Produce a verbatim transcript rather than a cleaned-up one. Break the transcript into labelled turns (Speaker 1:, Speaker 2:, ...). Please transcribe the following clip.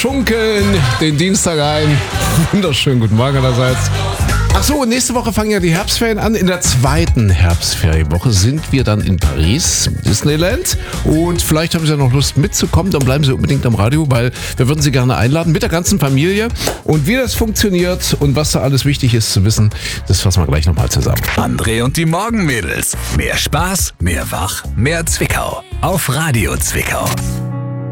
Speaker 1: schunkeln den Dienstag ein. Wunderschönen guten Morgen allerseits. Ach so, nächste Woche fangen ja die Herbstferien an. In der zweiten Herbstferienwoche sind wir dann in Paris, Disneyland. Und vielleicht haben Sie ja noch Lust mitzukommen, dann bleiben Sie unbedingt am Radio, weil wir würden Sie gerne einladen mit der ganzen Familie. Und wie das funktioniert und was da alles wichtig ist zu wissen, das fassen wir gleich nochmal zusammen.
Speaker 2: André und die Morgenmädels. Mehr Spaß, mehr Wach, mehr Zwickau. Auf Radio Zwickau.